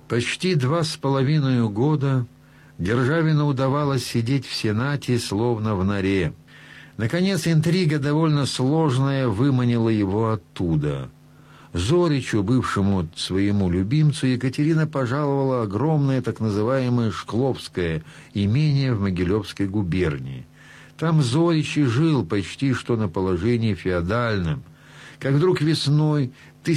Почти 2,5 года Державину удавалось сидеть в Сенате, словно в норе. Наконец, интрига, довольно сложная, выманила его оттуда. Зоричу, бывшему своему любимцу, Екатерина пожаловала огромное так называемое Шкловское имение в Могилевской губернии. Там Зорич и жил почти что на положении феодальном. Как вдруг весной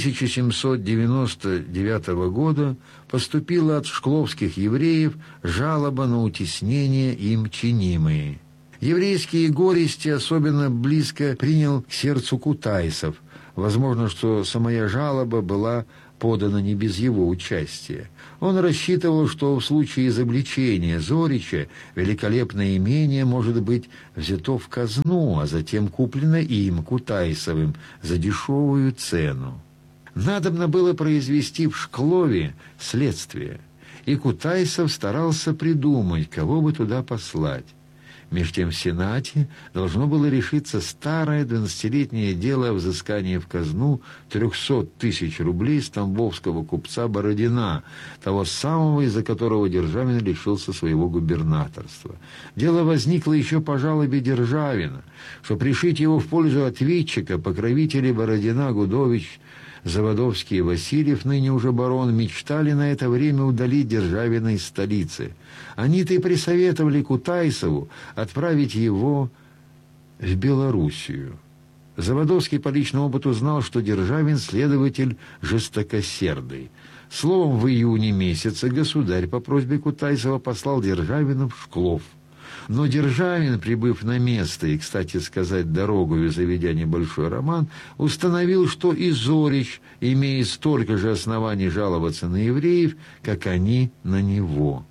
1799 года поступила от шкловских евреев жалоба на утеснение им чинимые. Еврейские горести особенно близко принял к сердцу Кутайсов. Возможно, что самая жалоба была подана не без его участия. Он рассчитывал, что в случае изобличения Зорича великолепное имение может быть взято в казну, а затем куплено им, Кутайсовым, за дешевую цену. Надобно было произвести в Шклове следствие, и Кутайсов старался придумать, кого бы туда послать. Меж тем в Сенате должно было решиться старое 12-летнее дело о взыскании в казну 300 000 рублей с тамбовского купца Бородина, того самого, из-за которого Державин лишился своего губернаторства. Дело возникло еще по жалобе Державина, что пришить его в пользу ответчика покровители Бородина Гудович, Заводовский и Васильев, ныне уже барон, мечтали на это время удалить Державина из столицы. Они-то и присоветовали Кутайсову отправить его в Белоруссию. Заводовский по личному опыту знал, что Державин следователь жестокосердый. Словом, в июне месяце государь по просьбе Кутайсова послал Державина в Шклов. Но Державин, прибыв на место и, кстати сказать, дорогою заведя небольшой роман, установил, что и Зорич имеет столько же оснований жаловаться на евреев, как они на него.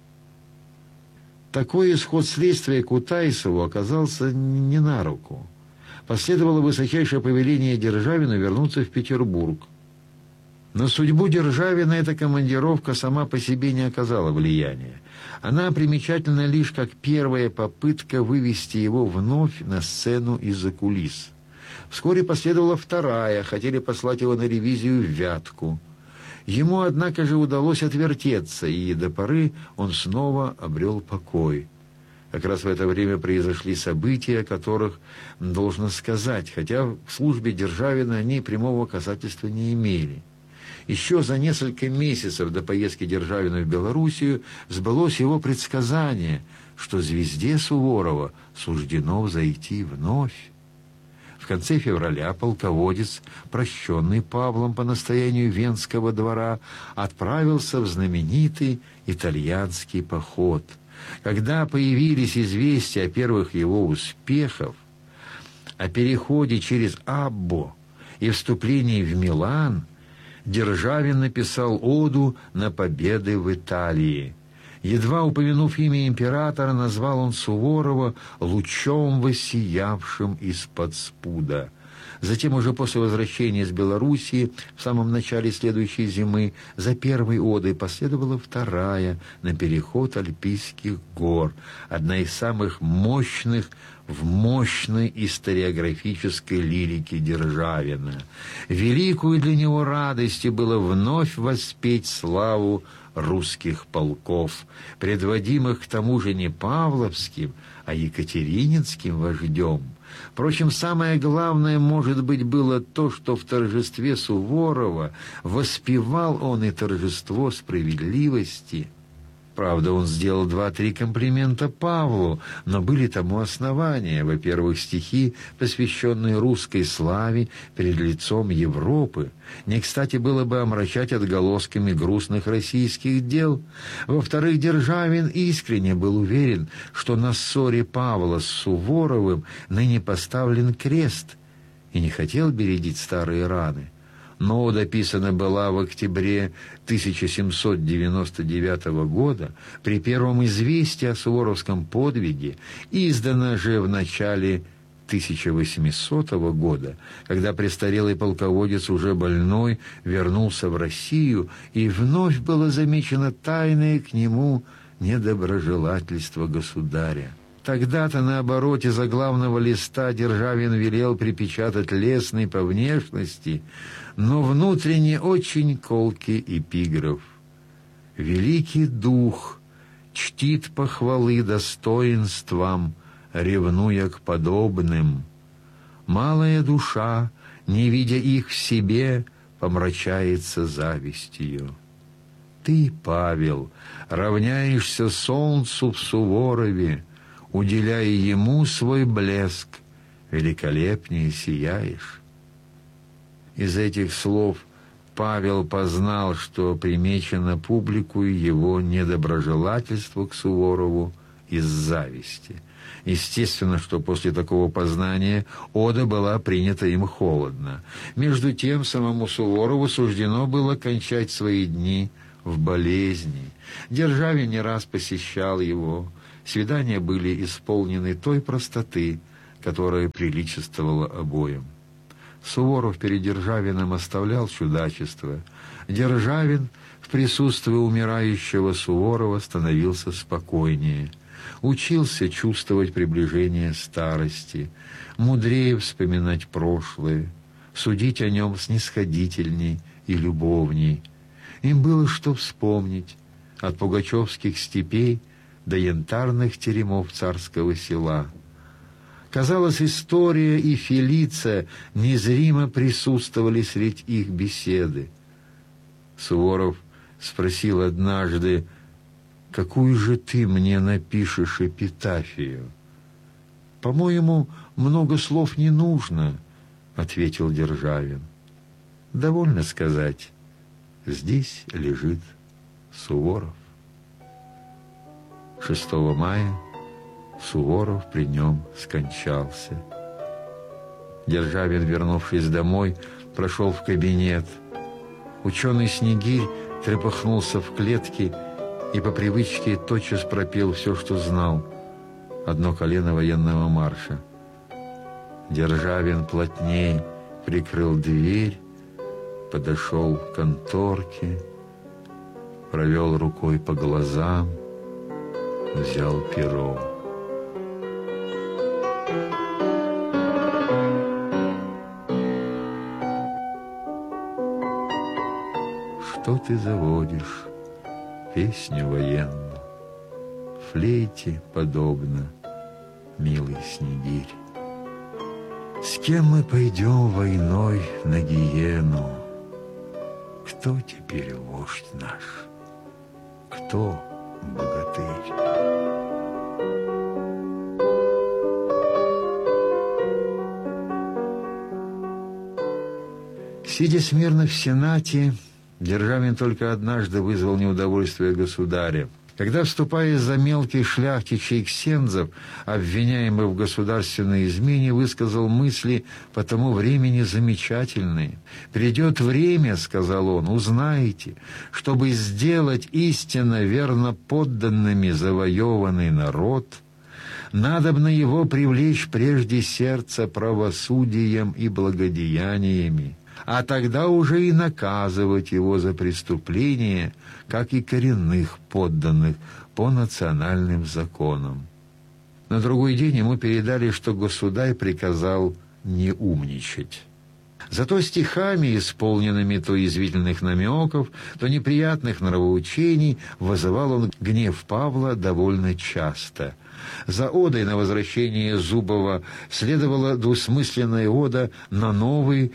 Такой исход следствия Кутайсову оказался не на руку. Последовало высочайшее повеление Державину вернуться в Петербург. На судьбу Державина эта командировка сама по себе не оказала влияния. Она примечательна лишь как первая попытка вывести его вновь на сцену из-за кулис. Вскоре последовала вторая, хотели послать его на ревизию в Вятку. Ему, однако же, удалось отвертеться, и до поры он снова обрел покой. Как раз в это время произошли события, о которых должно сказать, хотя в службе Державина они прямого касательства не имели. Еще за несколько месяцев до поездки Державина в Белоруссию сбылось его предсказание, что звезде Суворова суждено взойти вновь. В конце февраля полководец, прощенный Павлом по настоянию Венского двора, отправился в знаменитый итальянский поход. Когда появились известия о первых его успехах, о переходе через Аббо и вступлении в Милан, Державин написал оду на победы в Италии. Едва упомянув имя императора, назвал он Суворова лучом воссиявшим из-под спуда. Затем, уже после возвращения из Белоруссии, в самом начале следующей зимы, за первой одой последовала вторая на переход Альпийских гор, одна из самых мощных в мощной историографической лирике Державина. Великую для него радостью было вновь воспеть славу русских полков, предводимых к тому же не Павловским, а Екатерининским вождем. Впрочем, самое главное, может быть, было то, что в торжестве Суворова воспевал он и торжество справедливости. Правда, он сделал 2-3 комплимента Павлу, но были тому основания. Во-первых, стихи, посвященные русской славе перед лицом Европы. Не кстати было бы омрачать отголосками грустных российских дел. Во-вторых, Державин искренне был уверен, что на ссоре Павла с Суворовым ныне поставлен крест, и не хотел бередить старые раны. Но ода писана была в октябре 1799 года, при первом известии о суворовском подвиге, издана же в начале 1800 года, когда престарелый полководец, уже больной, вернулся в Россию, и вновь было замечено тайное к нему недоброжелательство государя. Тогда-то на обороте заглавного листа Державин велел припечатать лестный по внешности, но внутренне очень колкий эпиграф: Великий дух чтит похвалы достоинствам, ревнуя к подобным. Малая душа, не видя их в себе, помрачается завистью. Ты, Павел, равняешься солнцу в Суворове, уделяя ему свой блеск, великолепнее сияешь. Из этих слов Павел познал, что примечено публикою его недоброжелательство к Суворову из зависти. Естественно, что после такого познания ода была принята им холодно. Между тем, самому Суворову суждено было кончать свои дни в болезни. Державин не раз посещал его. Свидания были исполнены той простоты, которая приличествовала обоим. Суворов перед Державиным оставлял чудачество. Державин в присутствии умирающего Суворова становился спокойнее. Учился чувствовать приближение старости, мудрее вспоминать прошлое, судить о нем снисходительней и любовней. Им было что вспомнить от пугачевских степей до янтарных теремов царского села. Казалось, история и Фелиция незримо присутствовали среди их беседы. Суворов спросил однажды: «Какую же ты мне напишешь эпитафию?» «По-моему, много слов не нужно», — ответил Державин. «Довольно сказать, здесь лежит Суворов». 6 мая Суворов при нем скончался. Державин, вернувшись домой, прошел в кабинет. Ученый Снегирь трепыхнулся в клетке и по привычке тотчас пропел все, что знал, одно колено военного марша. Державин плотней прикрыл дверь, подошел к конторке, провел рукой по глазам, взял перо. Что ты заводишь песню военную, флейте подобно, милый Снегирь? С кем мы пойдем войной на гиену? Кто теперь вождь наш? Кто богатырь? Сидя смирно в Сенате, Державин только однажды вызвал неудовольствие государя. Когда, вступая за мелких шляхтичей ксензов, обвиняемый в государственной измене, высказал мысли по тому времени замечательные. «Придет время, — сказал он, — узнаете, чтобы сделать истинно верно подданными завоеванный народ, надобно его привлечь прежде сердца правосудием и благодеяниями, а тогда уже и наказывать его за преступления, как и коренных подданных, по национальным законам». На другой день ему передали, что государь приказал не умничать. Зато стихами, исполненными то язвительных намеков, то неприятных нравоучений, вызывал он гнев Павла довольно часто. За одой на возвращение Зубова следовала двусмысленная ода на новый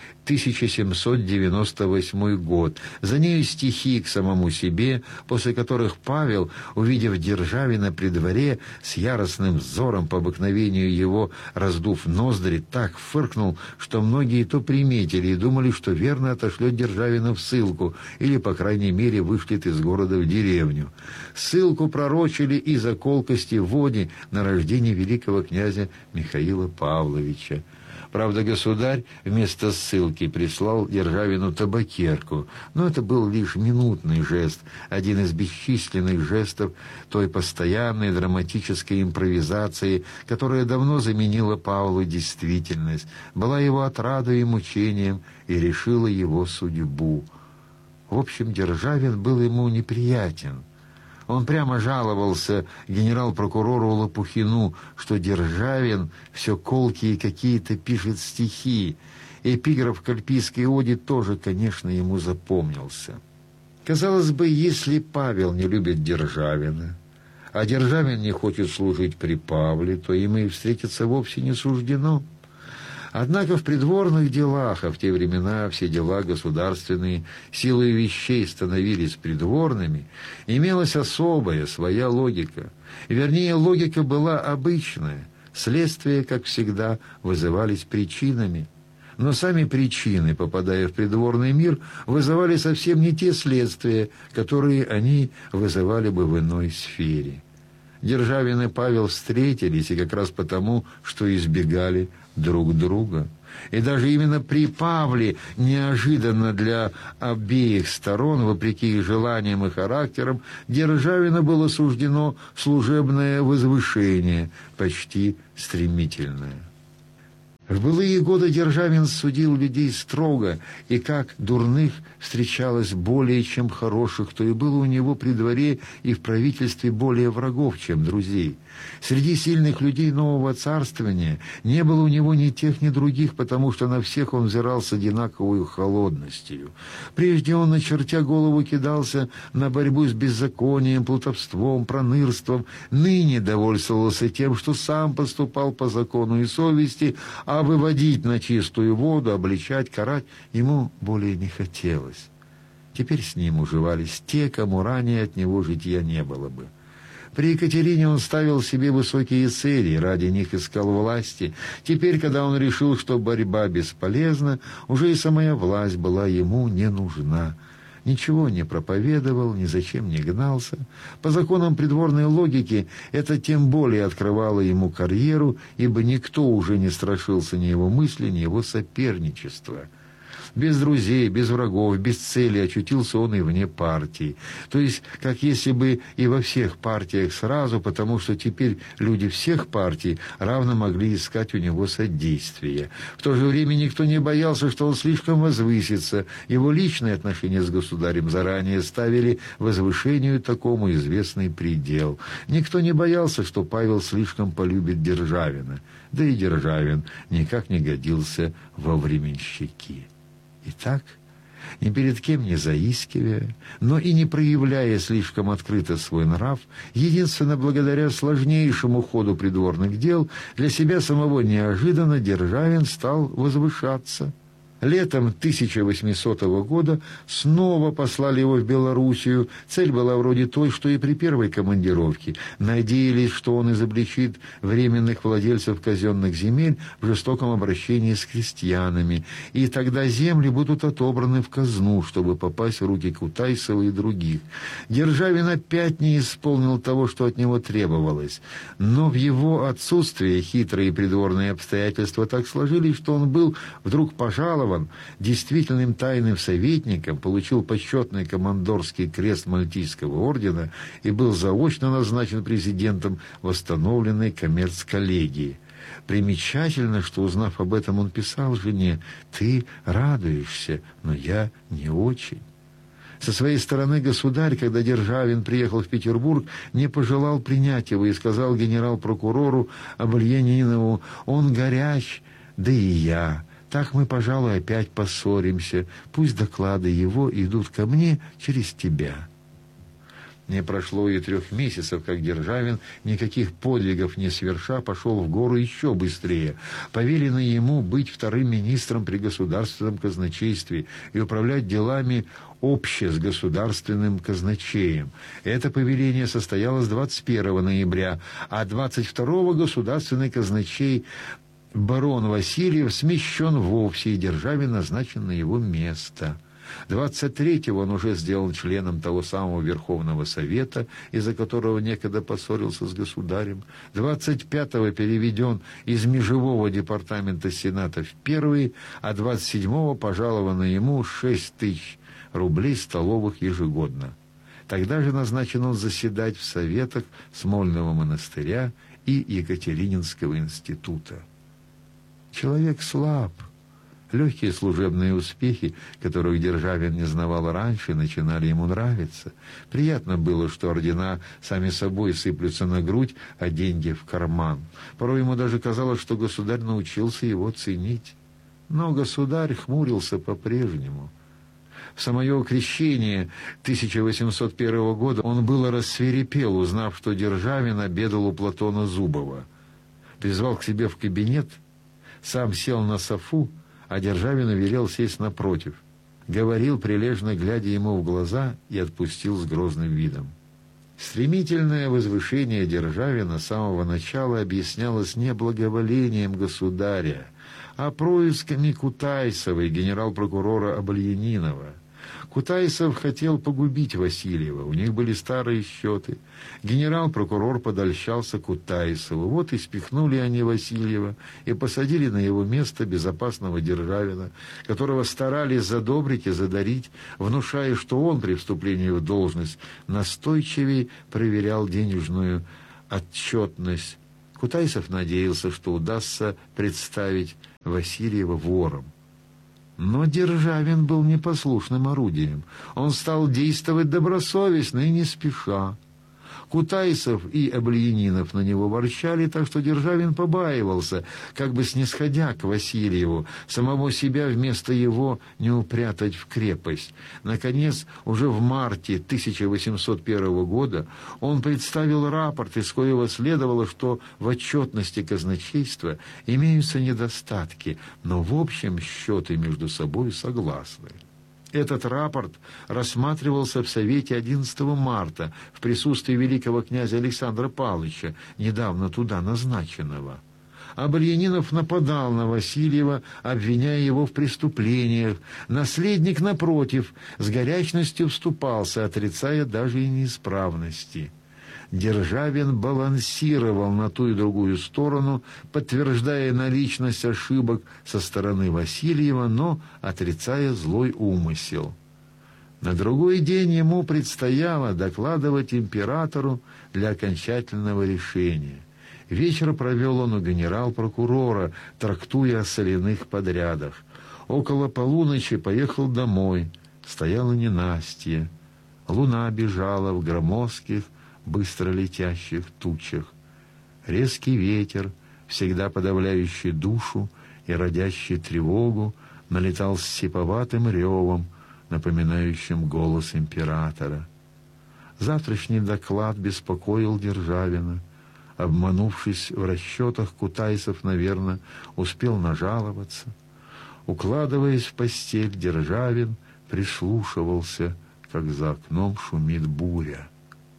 1798 год. За нею стихи к самому себе, после которых Павел, увидев Державина при дворе, с яростным взором по обыкновению его, раздув ноздри, так фыркнул, что многие то приметили и думали, что верно отошлет Державина в ссылку или, по крайней мере, вышлет из города в деревню. Ссылку пророчили из-за колкости в оде на рождение великого князя Михаила Павловича. Правда, государь вместо ссылки прислал Державину табакерку, но это был лишь минутный жест, один из бесчисленных жестов той постоянной драматической импровизации, которая давно заменила Павлу действительность, была его отрадой и мучением и решила его судьбу. В общем, Державин был ему неприятен. Он прямо жаловался генерал-прокурору Лопухину, что Державин все колкие какие-то пишет стихи. Эпиграф к Альпийской оде тоже, конечно, ему запомнился. Казалось бы, если Павел не любит Державина, а Державин не хочет служить при Павле, то им и встретиться вовсе не суждено. Однако в придворных делах, а в те времена все дела государственные силой вещей становились придворными, имелась особая своя логика. Вернее, логика была обычная. Следствия, как всегда, вызывались причинами. Но сами причины, попадая в придворный мир, вызывали совсем не те следствия, которые они вызывали бы в иной сфере. Державин и Павел встретились, и как раз потому, что избегали друг друга. И даже именно при Павле неожиданно для обеих сторон, вопреки их желаниям и характерам, Державину было суждено служебное возвышение, почти стремительное. В былые годы Державин судил людей строго, и как дурных встречалось более, чем хороших, то и было у него при дворе и в правительстве более врагов, чем друзей. Среди сильных людей нового царствования не было у него ни тех, ни других, потому что на всех он взирал с одинаковой холодностью. Прежде он, очертя голову, кидался на борьбу с беззаконием, плутовством, пронырством. Ныне довольствовался тем, что сам поступал по закону и совести, а выводить на чистую воду, обличать, карать ему более не хотелось. Теперь с ним уживались те, кому ранее от него житья не было бы. При Екатерине он ставил себе высокие цели, ради них искал власти. Теперь, когда он решил, что борьба бесполезна, уже и самая власть была ему не нужна. Ничего не проповедовал, ни зачем не гнался. По законам придворной логики это тем более открывало ему карьеру, ибо никто уже не страшился ни его мысли, ни его соперничества. Без друзей, без врагов, без цели очутился он и вне партии. То есть, как если бы и во всех партиях сразу, потому что теперь люди всех партий равно могли искать у него содействия. В то же время никто не боялся, что он слишком возвысится. Его личные отношения с государем заранее ставили возвышению такому известный предел. Никто не боялся, что Павел слишком полюбит Державина. Да и Державин никак не годился во временщики. Итак, ни перед кем не заискивая, но и не проявляя слишком открыто свой нрав, единственно благодаря сложнейшему ходу придворных дел, для себя самого неожиданно Державин стал возвышаться. Летом 1800 года снова послали его в Белоруссию. Цель была вроде той, что и при первой командировке. Надеялись, что он изобличит временных владельцев казенных земель в жестоком обращении с крестьянами, и тогда земли будут отобраны в казну, чтобы попасть в руки Кутайсова и других. Державин опять не исполнил того, что от него требовалось. Но в его отсутствие хитрые придворные обстоятельства так сложились, что он был вдруг пожалован действительным тайным советником, получил почетный командорский крест Мальтийского ордена и был заочно назначен президентом восстановленной коммерц-коллегии. Примечательно, что, узнав об этом, он писал жене: «Ты радуешься, но я не очень». Со своей стороны государь, когда Державин приехал в Петербург, не пожелал принять его и сказал генерал-прокурору Абальянинову: «Он горяч, да и я. Так мы, пожалуй, опять поссоримся. Пусть доклады его идут ко мне через тебя». Не прошло и 3 месяцев, как Державин, никаких подвигов не соверша, пошел в гору еще быстрее. Повелено ему быть вторым министром при государственном казначействе и управлять делами обще с государственным казначеем. Это повеление состоялось 21 ноября, а 22-го государственный казначей барон Васильев смещен вовсе, и Державин назначен на его место. 23-го он уже сделан членом того самого Верховного Совета, из-за которого некогда поссорился с государем. 25-го переведен из межевого департамента Сената в первый, а 27-го пожаловано ему 6 тысяч рублей столовых ежегодно. Тогда же назначен он заседать в советах Смольного монастыря и Екатерининского института. Человек слаб. Легкие служебные успехи, которых Державин не знавал раньше, начинали ему нравиться. Приятно было, что ордена сами собой сыплются на грудь, а деньги в карман. Порой ему даже казалось, что государь научился его ценить. Но государь хмурился по-прежнему. В самое крещение 1801 года он было рассвирепел, узнав, что Державин обедал у Платона Зубова. Призвал к себе в кабинет, сам сел на софу, а Державину велел сесть напротив. Говорил, прилежно глядя ему в глаза, и отпустил с грозным видом. Стремительное возвышение Державина с самого начала объяснялось не благоволением государя, а происками Кутайсова и генерал-прокурора Обольянинова. Кутайсов хотел погубить Васильева, у них были старые счеты. Генерал-прокурор подольщался Кутайсову. Вот и спихнули они Васильева и посадили на его место безопасного Державина, которого старались задобрить и задарить, внушая, что он при вступлении в должность настойчивее проверял денежную отчетность. Кутайсов надеялся, что удастся представить Васильева вором. Но Державин был непослушным орудием. Он стал действовать добросовестно и не спеша. Кутайсов и Обольянинов на него ворчали, так что Державин побаивался, как бы снисходя к Васильеву, самого себя вместо его не упрятать в крепость. Наконец, уже в марте 1801 года он представил рапорт, из коего следовало, что в отчетности казначейства имеются недостатки, но в общем счеты между собой согласны. Этот рапорт рассматривался в Совете 11 марта в присутствии великого князя Александра Павловича, недавно туда назначенного. Обольянинов нападал на Васильева, обвиняя его в преступлениях. Наследник, напротив, с горячностью вступался, отрицая даже и неисправности. Державин балансировал на ту и другую сторону, подтверждая наличность ошибок со стороны Васильева, но отрицая злой умысел. На другой день ему предстояло докладывать императору для окончательного решения. Вечер провел он у генерал-прокурора, трактуя о соляных подрядах. Около полуночи поехал домой. Стояло ненастье. Луна бежала в громоздких, быстро летящих тучах. Резкий ветер, всегда подавляющий душу и родящий тревогу, налетал с сиповатым ревом, напоминающим голос императора. Завтрашний доклад беспокоил Державина. Обманувшись в расчетах, Кутайсов, наверное, успел нажаловаться. Укладываясь в постель, Державин прислушивался, как за окном шумит буря.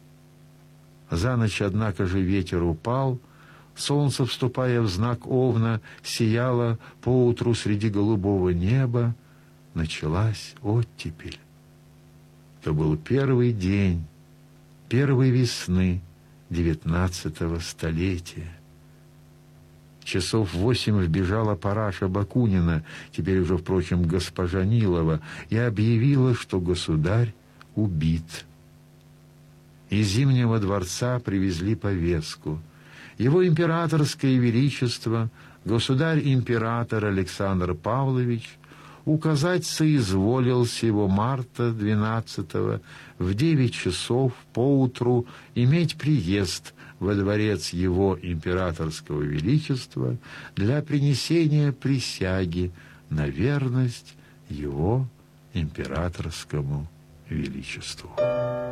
За ночь, однако же, ветер упал, солнце, вступая в знак Овна, сияло поутру среди голубого неба, началась оттепель. Это был первый день первой весны 19 столетия. Часов 8 вбежала Параша Бакунина, теперь уже, впрочем, госпожа Нилова, и объявила, что государь убит. Из Зимнего дворца привезли повестку. Его императорское величество, государь-император Александр Павлович, указать соизволил сего марта 12-го в 9 часов поутру иметь приезд во дворец его императорского величества для принесения присяги на верность его императорскому величеству.